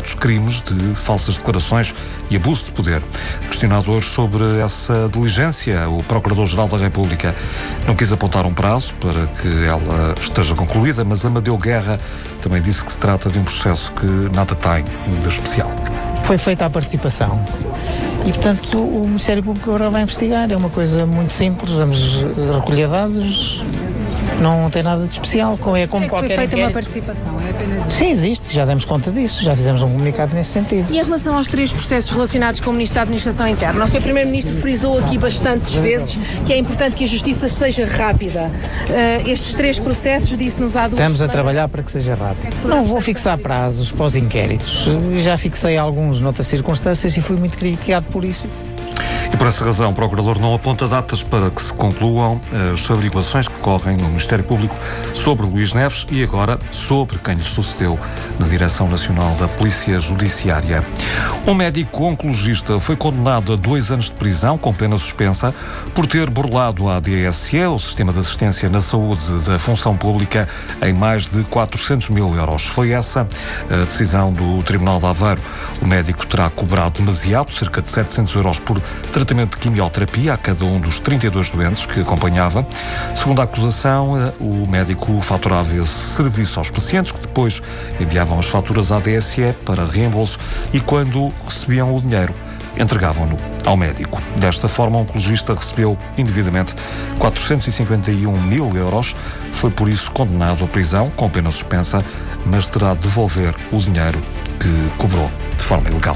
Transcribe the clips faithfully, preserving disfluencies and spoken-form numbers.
alegados crimes de falsas declarações e abuso de poder. Questionado hoje sobre essa diligência, o Procurador-Geral da República não quis apontar um prazo para que ela esteja concluída, mas Amadeu Guerra também disse que se trata de um processo que nada tem de especial. Foi feita a participação e, portanto, o Ministério Público agora vai investigar. É uma coisa muito simples, vamos recolher dados, não tem nada de especial, é como é qualquer foi feita inquérito. Uma participação, é apenas isso. Sim, existe, já demos conta disso, já fizemos um comunicado nesse sentido. E em relação aos três processos relacionados com o Ministro da Administração Interna, o senhor Primeiro-Ministro frisou aqui bastantes vezes que é importante que a Justiça seja rápida. Uh, estes três processos, disse-nos há duas Estamos semanas. a trabalhar para que seja rápido. Não vou fixar prazos para os inquéritos, já fixei alguns noutras circunstâncias e fui muito criticado por isso. E por essa razão, o Procurador não aponta datas para que se concluam as averiguações que correm no Ministério Público sobre Luís Neves e agora sobre quem lhe sucedeu na Direção Nacional da Polícia Judiciária. Um médico oncologista foi condenado a dois anos de prisão com pena suspensa por ter burlado a A D S E, o Sistema de Assistência na Saúde da Função Pública, em mais de quatrocentos mil euros. Foi essa a decisão do Tribunal de Aveiro. O médico terá cobrado demasiado, cerca de setecentos euros por tratamento de quimioterapia a cada um dos trinta e dois doentes que acompanhava. Segundo a acusação, o médico faturava esse serviço aos pacientes, que depois enviavam as faturas à A D S E para reembolso e, quando recebiam o dinheiro, entregavam-no ao médico. Desta forma, o oncologista recebeu indevidamente quatrocentos e cinquenta e um mil euros. Foi por isso condenado à prisão com pena suspensa, mas terá de devolver o dinheiro que cobrou de forma ilegal.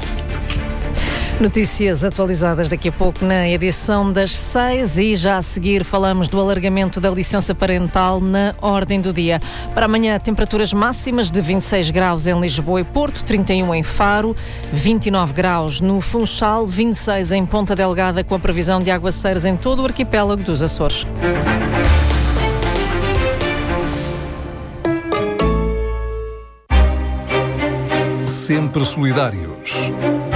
Notícias atualizadas daqui a pouco na edição das seis e já a seguir falamos do alargamento da licença parental na ordem do dia. Para amanhã, temperaturas máximas de vinte e seis graus em Lisboa e Porto, trinta e um em Faro, vinte e nove graus no Funchal, vinte e seis em Ponta Delgada, com a previsão de aguaceiros em todo o arquipélago dos Açores. Sempre solidários.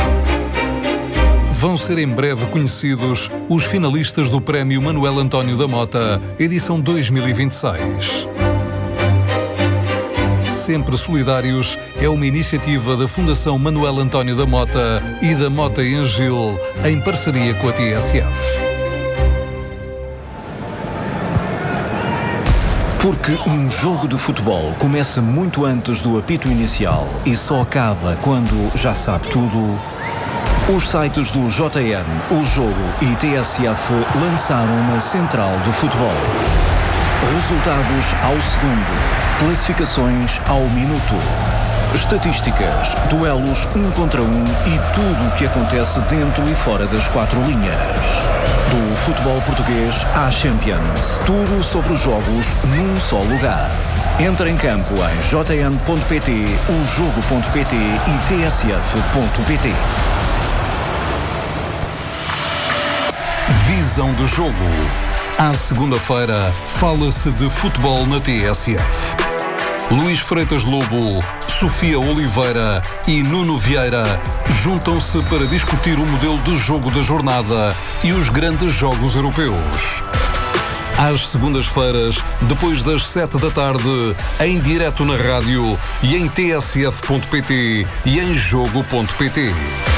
Vão ser em breve conhecidos os finalistas do Prémio Manuel António da Mota, edição dois mil e vinte e seis. Sempre Solidários é uma iniciativa da Fundação Manuel António da Mota e da Mota e Angil, em parceria com a T S F. Porque um jogo de futebol começa muito antes do apito inicial e só acaba quando já sabe tudo. Os sites do J N, O Jogo e T S F lançaram uma central do futebol. Resultados ao segundo, classificações ao minuto, estatísticas, duelos um contra um e tudo o que acontece dentro e fora das quatro linhas. Do futebol português à Champions, tudo sobre os jogos num só lugar. Entra em campo em j n ponto p t, o jogo ponto p t e t s f ponto p t. Visão do jogo. À segunda-feira, fala-se de futebol na T S F. Luís Freitas Lobo, Sofia Oliveira e Nuno Vieira juntam-se para discutir o modelo de jogo da jornada e os grandes jogos europeus. Às segundas-feiras, depois das sete da tarde, em direto na rádio e em t s f ponto p t e em jogo ponto p t.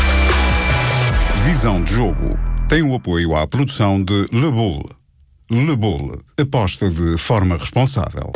Visão de jogo. Tem o apoio à produção de Le Boule. Le Boule. Aposta de forma responsável.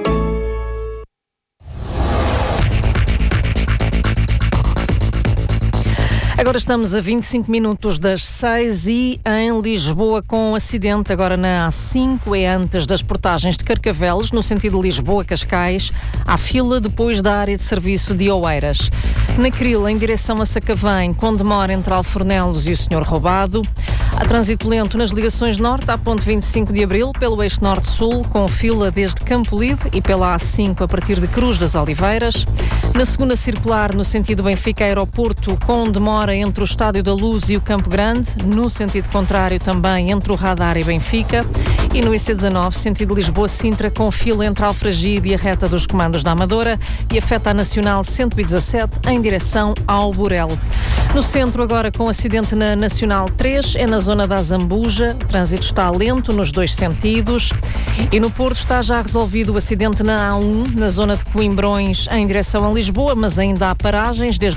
Agora estamos a vinte e cinco minutos das seis e em Lisboa com um acidente agora na A cinco, é antes das portagens de Carcavelos, no sentido Lisboa-Cascais, à fila depois da área de serviço de Oeiras. Na Crila, em direção a Sacavém, com demora entre Alfornelos e o Senhor Roubado. Há trânsito lento nas ligações norte, à ponte vinte e cinco de Abril, pelo eixo norte-sul, com fila desde Campolide e pela A cinco a partir de Cruz das Oliveiras. Na segunda circular, no sentido Benfica-Aeroporto, com demora entre o Estádio da Luz e o Campo Grande, no sentido contrário também entre o Radar e Benfica, e no I C dezanove, sentido Lisboa-Sintra, com fila entre Alfragide e a reta dos comandos da Amadora e afeta a Nacional cento e dezassete em direção ao Burelo. No centro, agora com acidente na Nacional três, é na zona da Zambuja, o trânsito está lento nos dois sentidos, e no Porto está já resolvido o acidente na A um, na zona de Coimbrões em direção a Lisboa, mas ainda há paragens desde